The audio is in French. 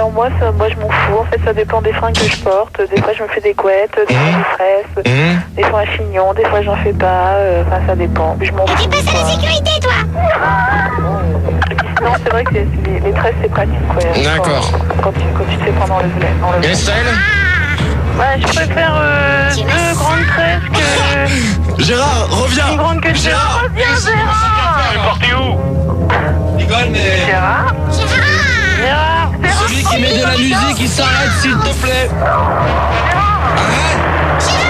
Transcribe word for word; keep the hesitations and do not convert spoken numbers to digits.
alors moi, ça, moi je m'en fous. En fait, ça dépend des fringues que je porte. Des fois, je me fais des couettes, des fois des tresses, Mmh. des fois un chignon, des fois j'en fais pas. euh, Enfin, ça dépend. Je m'en fous. Tu passes à la quoi. sécurité, toi. Non, c'est vrai que c'est- c'est- les, les tresses, c'est pratique, quoi. D'accord. Quand, quand, tu, quand tu te fais prendre dans le volet. Dans le volet. Estelle? Ouais, je préfère euh, deux grandes tresses que... Gérard, reviens. Plus grande que Gérard. Reviens, Gérard. Mais partez où? Rigole, mais... Gérard Gérard Celui qui met de la musique, il s'arrête, s'il te plaît. Arrête.